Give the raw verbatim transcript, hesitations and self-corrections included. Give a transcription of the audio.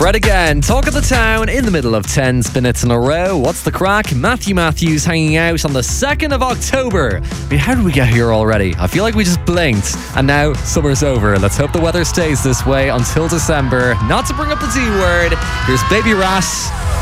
Right again, talk of the town in the middle of ten minutes in a row. What's the crack? Matthew Matthews hanging out on the second of October. I mean, how did we get here already? I feel like we just blinked and now summer's over. Let's hope the weather stays this way until December. Not to bring up the D word. Here's Baby Rat